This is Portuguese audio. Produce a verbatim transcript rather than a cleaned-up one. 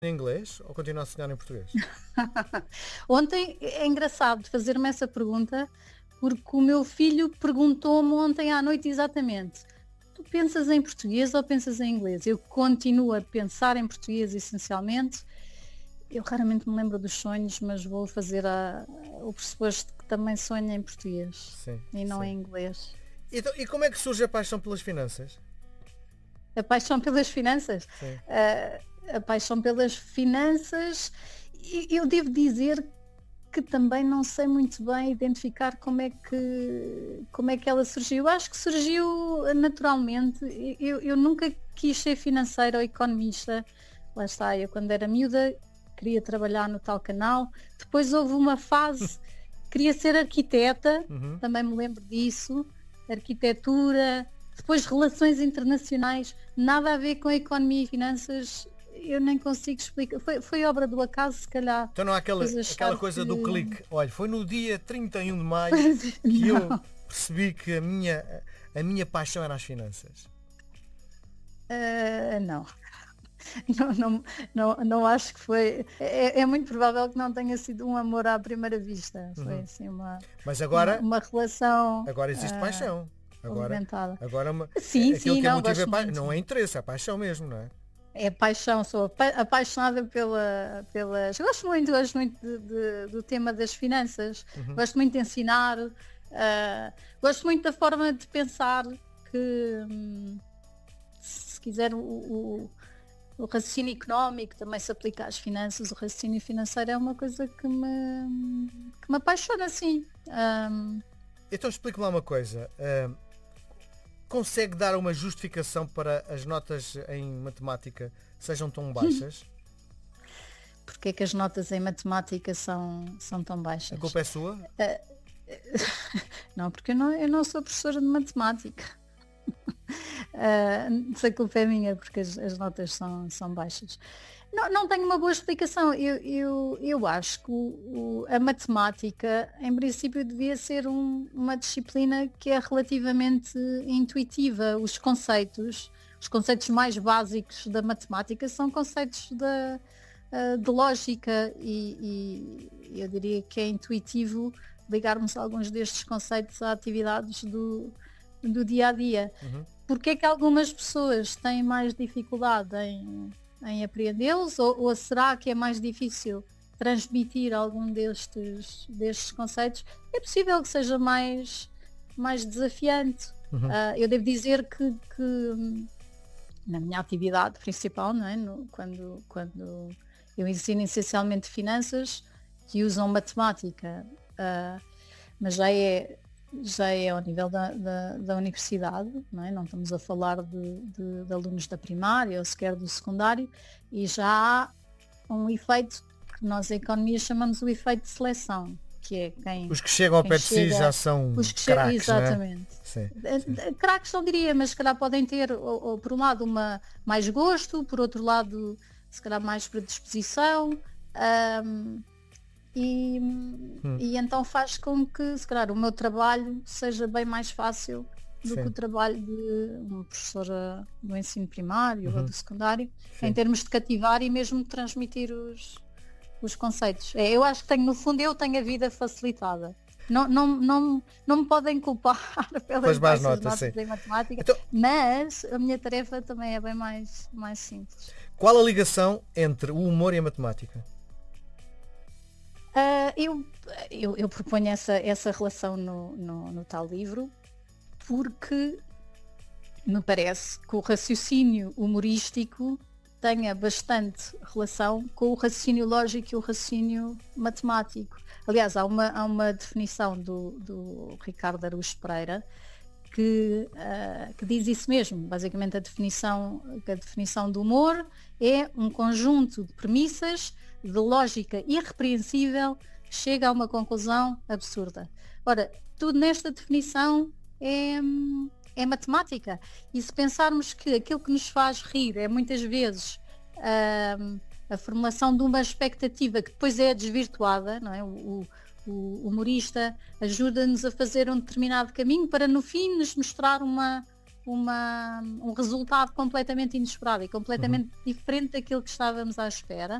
em inglês ou continua a sonhar em português? Ontem é engraçado fazer-me essa pergunta, porque o meu filho perguntou-me ontem à noite exatamente: tu pensas em português ou pensas em inglês? Eu continuo a pensar em português essencialmente. Eu raramente me lembro dos sonhos, mas vou fazer a, o pressuposto que também sonho em português Sim, e não sim. em inglês. Então, e como é que surge a paixão pelas finanças? A paixão pelas finanças? Sim. Uh, a paixão pelas finanças, e eu devo dizer que também não sei muito bem identificar como é que, como é que ela surgiu. Eu acho que surgiu naturalmente. Eu, eu nunca quis ser financeira ou economista. Lá está, eu quando era miúda queria trabalhar no tal canal. Depois houve uma fase, queria ser arquiteta, Uhum. também me lembro disso. Arquitetura, depois relações internacionais, nada a ver com a economia e finanças. Eu nem consigo explicar. Foi, foi obra do acaso, se calhar. Então não há aquela, aquela coisa que... do clique. Olha, foi no dia trinta e um de maio que eu percebi que a minha, a minha paixão era as finanças. Uh, não. Não, não, não, não acho que foi. É, é muito provável que não tenha sido um amor à primeira vista. Foi Uhum. assim uma, Mas agora, uma, uma relação. Agora existe uh, paixão. Agora, agora uma, sim, aquilo sim, que é não, motivo é pa... muito. não é interesse, é paixão mesmo, não é? É paixão, sou apa apaixonada pela, pelas. Gosto muito, gosto muito de, de, do tema das finanças, Uhum. gosto muito de ensinar, uh, gosto muito da forma de pensar que, hum, se quiser, o, o, o raciocínio económico também se aplica às finanças. O raciocínio financeiro é uma coisa que me, que me apaixona, sim. Um... Então explique-me lá uma coisa. Uh, consegue dar uma justificação para as notas em matemática sejam tão baixas? Porque é que as notas em matemática são, são tão baixas? A culpa é sua? Uh, não, porque eu não, eu não sou professora de matemática. Uh, se a culpa é minha, porque as, as notas são, são baixas. Não, não tenho uma boa explicação. Eu, eu, eu acho que o, o, a matemática, em princípio, devia ser um, uma disciplina que é relativamente intuitiva. Os conceitos, os conceitos mais básicos da matemática são conceitos da, uh, de lógica e, e eu diria que é intuitivo ligarmos alguns destes conceitos a atividades do, do dia a dia. Uhum. Porque é que algumas pessoas têm mais dificuldade em, em apreendê-los, ou, ou será que é mais difícil transmitir algum destes, destes conceitos? É possível que seja mais, mais desafiante. Uhum. Uh, eu devo dizer que, que na minha atividade principal, não é? No, quando, quando eu ensino essencialmente finanças, que usam matemática, uh, mas já é já é ao nível da, da, da universidade, não é? Não estamos a falar de, de, de alunos da primária ou sequer do secundário, e já há um efeito que nós em economia chamamos o efeito de seleção, que é quem... Os que chegam ao pé de si já são os que craques, exatamente. Sim, sim. Craques não diria, mas se calhar podem ter, ou, ou, por um lado, uma, mais gosto, por outro lado, se calhar mais predisposição, um, E, hum. e então faz com que, se calhar, o meu trabalho seja bem mais fácil do Sim. que o trabalho de uma professora do ensino primário uhum. ou do secundário, Sim. em termos de cativar e mesmo de transmitir os, os conceitos. É, eu acho que tenho, no fundo, eu tenho a vida facilitada. Não, não, não, não me podem culpar pelas baixas notas, notas em matemática, então, mas a minha tarefa também é bem mais, mais simples. Qual a ligação entre o humor e a matemática? Uh, eu, eu, eu proponho essa, essa relação no, no, no tal livro porque me parece que o raciocínio humorístico tenha bastante relação com o raciocínio lógico e o raciocínio matemático. Aliás, há uma, há uma definição do, do Ricardo Araújo Pereira que, uh, que diz isso mesmo. Basicamente a definição, a definição do humor é um conjunto de premissas de lógica irrepreensível chega a uma conclusão absurda. Ora, tudo nesta definição é, é matemática. E se pensarmos que aquilo que nos faz rir é muitas vezes uh, a formulação de uma expectativa que depois é desvirtuada, não é? O, o, o humorista ajuda-nos a fazer um determinado caminho para no fim nos mostrar uma, uma, um resultado completamente inesperado e completamente uhum. diferente daquilo que estávamos à espera.